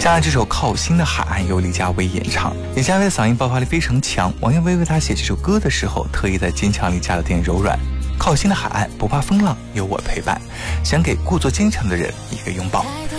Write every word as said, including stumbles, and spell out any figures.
下面这首《靠心的海岸》由李佳薇演唱，李佳薇的嗓音爆发力非常强，王彦威为她写这首歌的时候，特意在坚强里加了点柔软。靠心的海岸，不怕风浪，有我陪伴，想给故作坚强的人一个拥抱。